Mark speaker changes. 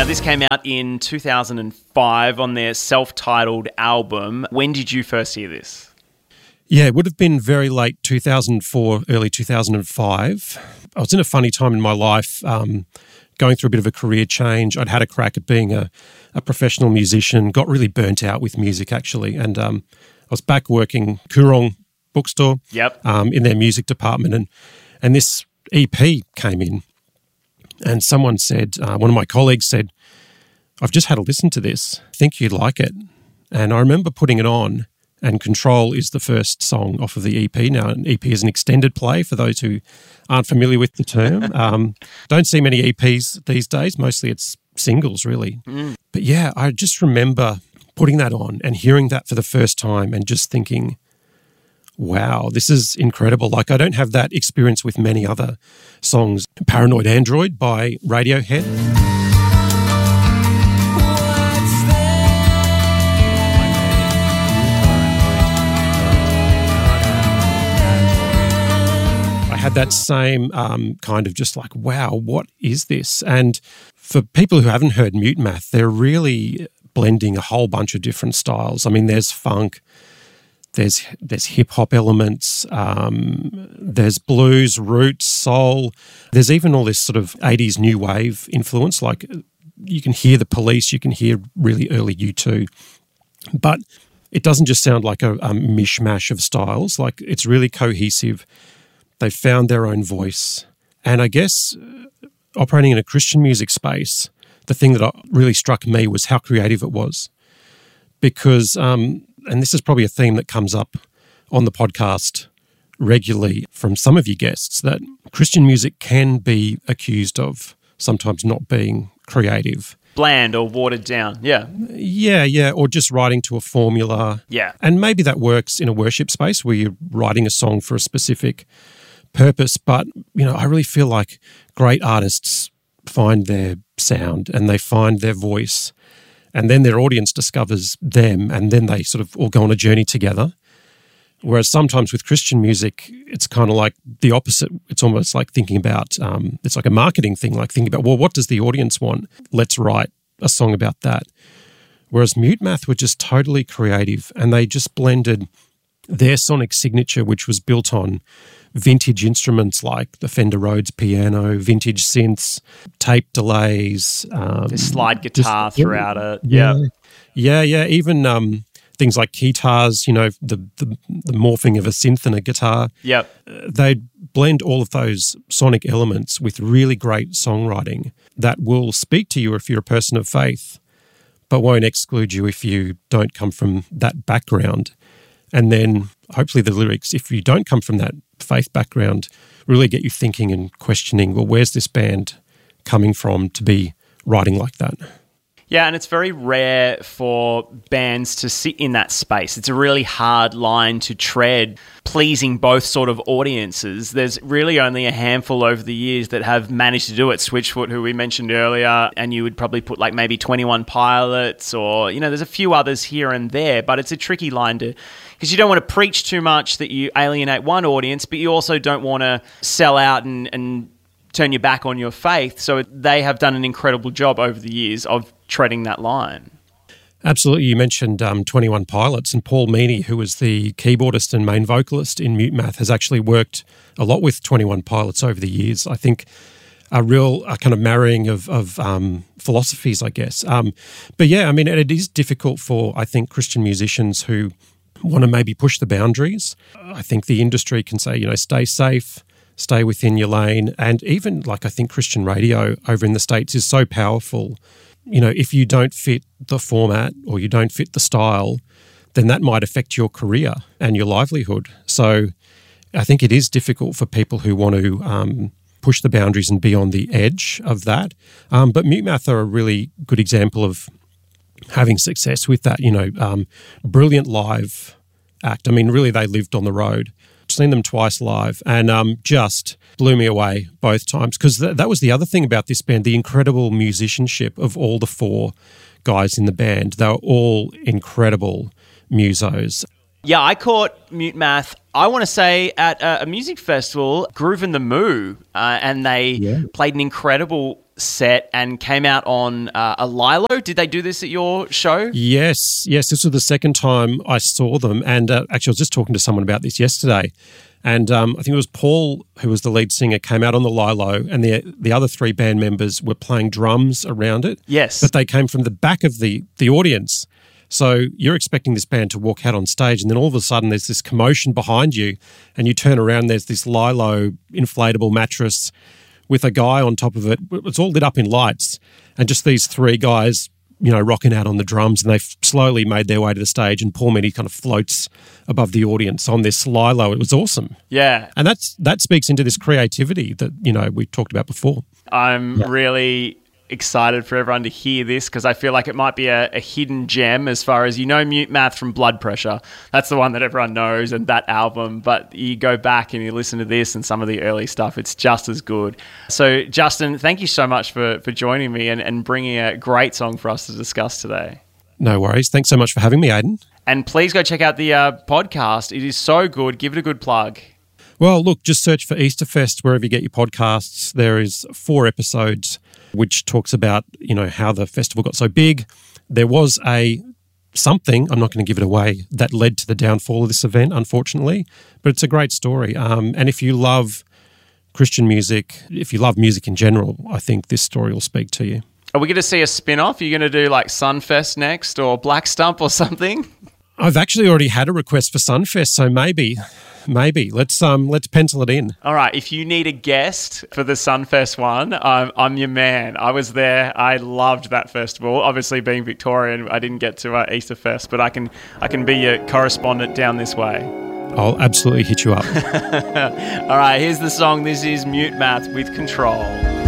Speaker 1: Now, this came out in 2005 on their self-titled album. When did you first hear this?
Speaker 2: Yeah, it would have been very late 2004, early 2005. I was in a funny time in my life, going through a bit of a career change. I'd had a crack at being a professional musician, got really burnt out with music actually, and I was back working Coorong bookstore in their music department, and this EP came in, and someone said, one of my colleagues said, "I've just had a listen to this. I think you'd like it." And I remember putting it on, and Control is the first song off of the EP. Now, an EP is an extended play for those who aren't familiar with the term. Don't see many EPs these days. Mostly it's singles, really. But yeah, I just remember putting that on and hearing that for the first time and just thinking, wow, this is incredible. Like, I don't have that experience with many other songs. Paranoid Android by Radiohead. Had that same kind of just like, wow, what is this? And for people who haven't heard Mute Math, they're really blending a whole bunch of different styles. I mean, there's funk, there's hip-hop elements, there's blues, roots, soul. There's even all this sort of 80s new wave influence. Like, you can hear the Police, you can hear really early U2. But it doesn't just sound like a mishmash of styles. Like, it's really cohesive. They found their own voice. And I guess operating in a Christian music space, the thing that really struck me was how creative it was. Because, and this is probably a theme that comes up on the podcast regularly from some of your guests, that Christian music can be accused of sometimes not being creative.
Speaker 1: Bland or watered down, yeah.
Speaker 2: Yeah, or just writing to a formula.
Speaker 1: Yeah.
Speaker 2: And maybe that works in a worship space where you're writing a song for a specific purpose, but I really feel like great artists find their sound and they find their voice, and then their audience discovers them, and then they sort of all go on a journey together. Whereas sometimes with Christian music, it's kind of like the opposite. It's almost like thinking about, it's like a marketing thing, like thinking about, well, what does the audience want? Let's write a song about that. Whereas Mute Math were just totally creative, and they just blended their sonic signature, which was built on vintage instruments like the Fender Rhodes piano, vintage synths, tape delays.
Speaker 1: The slide guitar throughout it.
Speaker 2: Yeah. Even things like guitars, the morphing of a synth and a guitar.
Speaker 1: Yep.
Speaker 2: They blend all of those sonic elements with really great songwriting that will speak to you if you're a person of faith, but won't exclude you if you don't come from that background. And then hopefully the lyrics, if you don't come from that faith background, really get you thinking and questioning, well, where's this band coming from to be writing like that?
Speaker 1: Yeah, and it's very rare for bands to sit in that space. It's a really hard line to tread, pleasing both sort of audiences. There's really only a handful over the years that have managed to do it. Switchfoot, who we mentioned earlier, and you would probably put like maybe 21 Pilots, or, there's a few others here and there, but it's a tricky line to, because you don't want to preach too much that you alienate one audience, but you also don't want to sell out and turn your back on your faith. So they have done an incredible job over the years of treading that line.
Speaker 2: Absolutely. You mentioned 21 Pilots, and Paul Meany, who was the keyboardist and main vocalist in Mute Math, has actually worked a lot with 21 Pilots over the years. I think a kind of marrying of philosophies, I guess. But yeah, I mean, it is difficult for, I think, Christian musicians who want to maybe push the boundaries. I think the industry can say, stay safe, stay within your lane. And even like I think Christian radio over in the States is so powerful. If you don't fit the format or you don't fit the style, then that might affect your career and your livelihood. So I think it is difficult for people who want to push the boundaries and be on the edge of that. But Mute Math are a really good example of having success with that, brilliant live act. I mean, really, they lived on the road. Seen them twice live, and just blew me away both times, because that was the other thing about this band, the incredible musicianship of all the four guys in the band. They were all incredible musos.
Speaker 1: Yeah, I caught Mute Math, I want to say, at a music festival, Groove in the Moo, and they played an incredible set and came out on a Lilo. Did they do this at your show?
Speaker 2: Yes. This was the second time I saw them. And actually, I was just talking to someone about this yesterday. And I think it was Paul, who was the lead singer, came out on the Lilo, and the other three band members were playing drums around it.
Speaker 1: Yes.
Speaker 2: But they came from the back of the audience. So you're expecting this band to walk out on stage, and then all of a sudden there's this commotion behind you, and you turn around, there's this Lilo inflatable mattress with a guy on top of it. It's all lit up in lights, and just these three guys, rocking out on the drums, and they've slowly made their way to the stage, and Paul Meany kind of floats above the audience on this Lilo. It was awesome.
Speaker 1: Yeah.
Speaker 2: And that speaks into this creativity that, we talked about before.
Speaker 1: I'm really excited for everyone to hear this because I feel like it might be a hidden gem as far as Mute Math from Blood Pressure. That's the one that everyone knows, and that album. But you go back and you listen to this and some of the early stuff, it's just as good. So, Justin, thank you so much for joining me and bringing a great song for us to discuss today.
Speaker 2: No worries. Thanks so much for having me, Aidan.
Speaker 1: And please go check out the podcast. It is so good. Give it a good plug.
Speaker 2: Well, look, just search for Easterfest wherever you get your podcasts. There is 4 episodes which talks about, how the festival got so big. There was something, I'm not going to give it away, that led to the downfall of this event, unfortunately. But it's a great story. And if you love Christian music, if you love music in general, I think this story will speak to you.
Speaker 1: Are we going to see a spin-off? Are you going to do like Sunfest next or Black Stump or something?
Speaker 2: I've actually already had a request for Sunfest, so maybe let's pencil it in.
Speaker 1: All right, if you need a guest for the Sunfest one, I'm your man. I was there. I loved that festival. Obviously, being Victorian, I didn't get to Easterfest, but I can be your correspondent down this way.
Speaker 2: I'll absolutely hit you up.
Speaker 1: All right, here's the song. This is Mute Math with Control.